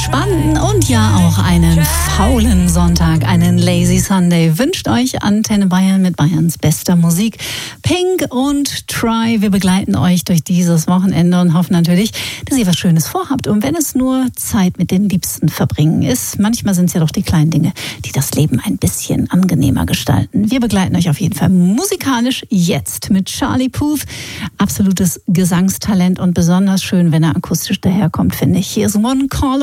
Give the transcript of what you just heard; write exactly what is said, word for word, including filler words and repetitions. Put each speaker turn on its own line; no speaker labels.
entspannten und ja auch einen faulen Sonntag, einen Lazy Sunday wünscht euch Antenne Bayern mit Bayerns bester Musik. Pink und Try, wir begleiten euch durch dieses Wochenende und hoffen natürlich, dass ihr was Schönes vorhabt. Und wenn es nur Zeit mit den Liebsten verbringen ist, manchmal sind es ja doch die kleinen Dinge, die das Leben ein bisschen angenehmer gestalten. Wir begleiten euch auf jeden Fall musikalisch jetzt mit Charlie Puth. Absolutes Gesangstalent und besonders schön, wenn er akustisch daherkommt, finde ich. Hier ist One Call